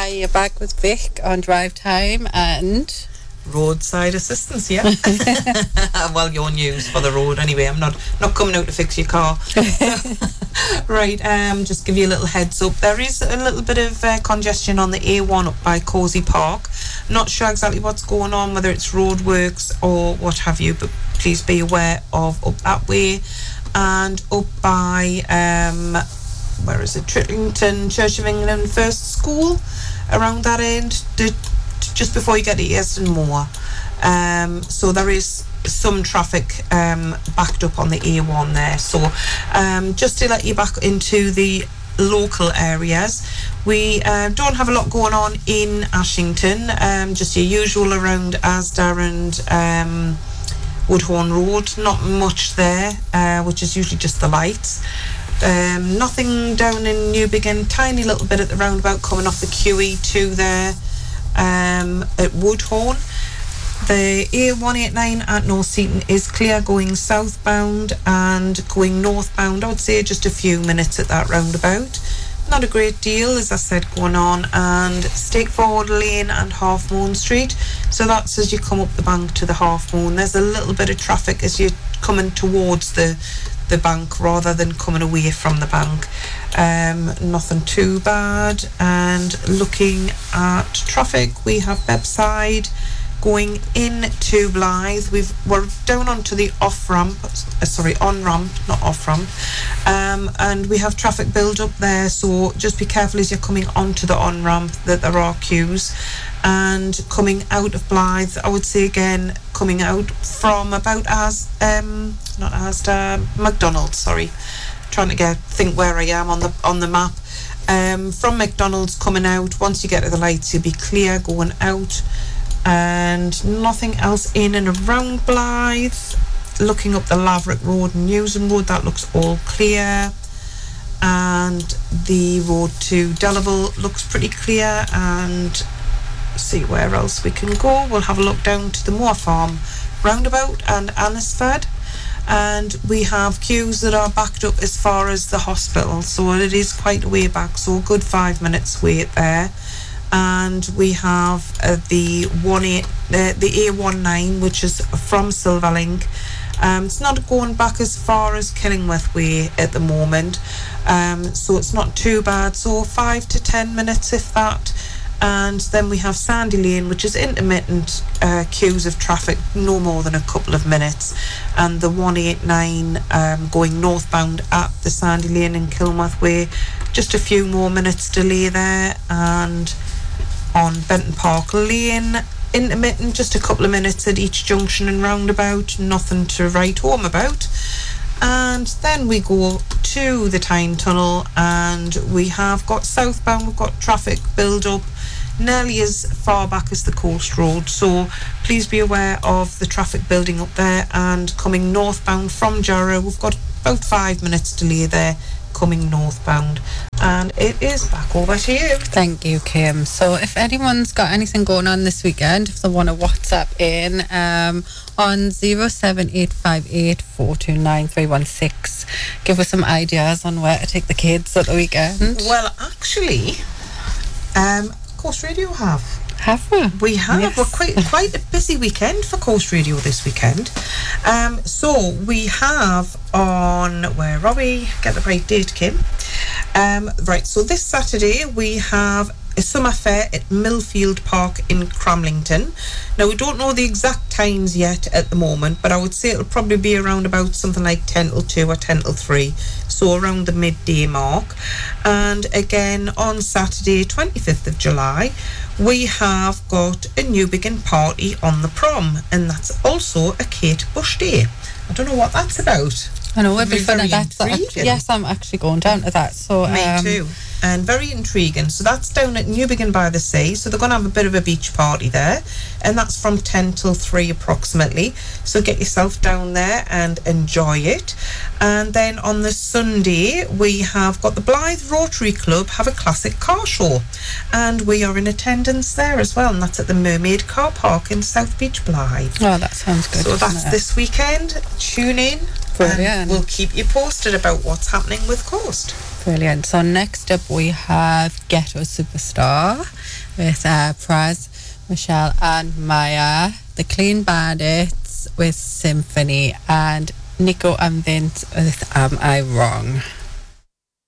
you're back with Vic on Drive Time and roadside assistance, yeah. Well, your news for the road anyway. I'm not coming out to fix your car. Right, just give you a little heads up. There is a little bit of congestion on the A1 up by Causey Park. Not sure exactly what's going on, whether it's roadworks or what have you, but please be aware of up that way. And up by where is it, Trittlington Church of England First School, around that end, just before you get to Easton Moor. So there is some traffic backed up on the A1 there. So just to let you back into the local areas, we don't have a lot going on in Ashington, just your usual around Asda and Woodhorn Road. Not much there, which is usually just the lights. Nothing down in Newbiggin, tiny little bit at the roundabout coming off the QE2 there at Woodhorn. The A189 at North Seaton is clear going southbound, and going northbound I would say just a few minutes at that roundabout. Not a great deal, as I said, going on. And Stakeford Lane and Half Moon Street, so that's as you come up the bank to the Half Moon. There's a little bit of traffic as you're coming towards the bank rather than coming away from the bank. Nothing too bad. And looking at traffic, we have Bebbside going into Blythe. We're down onto the on-ramp, not off-ramp, and we have traffic build up there, so just be careful as you're coming onto the on-ramp that there are queues. And coming out of Blythe, I would say again, coming out from about McDonald's, sorry, trying to think where I am on the map. From McDonald's coming out, once you get to the lights you'll be clear going out. And nothing else in and around Blythe. Looking up the Laverick Road and Newsham Road, that looks all clear. And the road to Delaval looks pretty clear. And see where else we can go. We'll have a look down to the Moor Farm roundabout and Annisford. And we have queues that are backed up as far as the hospital, so it is quite a way back, so a good 5 minutes wait there. And we have the A19, which is from Silverlink. It's not going back as far as Killingworth Way at the moment, so it's not too bad, so 5 to 10 minutes if that. And then we have Sandy Lane, which is intermittent queues of traffic, no more than a couple of minutes. And the 189 going northbound at the Sandy Lane in Killingworth Way, just a few more minutes delay there. And on Benton Park Lane, intermittent, just a couple of minutes at each junction and roundabout, nothing to write home about. And then we go to the Tyne Tunnel, and we have got southbound, we've got traffic build up nearly as far back as the Coast Road, so please be aware of the traffic building up there. And coming northbound from Jarrow, we've got about 5 minutes delay there coming northbound. And it is back over to you. Thank you, Kim. So if anyone's got anything going on this weekend, if they want to WhatsApp in on 07858 429 316, give us some ideas on where to take the kids at the weekend. Well, actually, Coast Radio have we? We have. Yes. We're quite a busy weekend for Coast Radio this weekend. So we have on, where are we? Get the right date, Kim. Right, so this Saturday we have a summer fair at Millfield Park in Cramlington. Now, we don't know the exact times yet at the moment, but I would say it'll probably be around about something like 10 till 2 or 10 till 3, so around the midday mark. And again, on Saturday, 25th of July, we have got a Newbiggin party on the prom, and that's also a Kate Bush Day. I don't know what that's about. I know, it'd be fun at that. Yes, I'm actually going down to that. So me too. And very intriguing. So that's down at Newbiggin by the Sea. So they're going to have a bit of a beach party there. And that's from 10 till 3 approximately. So get yourself down there and enjoy it. And then on the Sunday, we have got the Blythe Rotary Club have a classic car show. And we are in attendance there as well. And that's at the Mermaid Car Park in South Beach, Blythe. Oh, that sounds good. So that's this weekend. Tune in. Brilliant. And we'll keep you posted about what's happening with Coast. Brilliant. So next up we have Ghetto Superstar with Praz, Michelle and Maya, The Clean Bandits with Symphony, and Nico and Vince with Am I Wrong?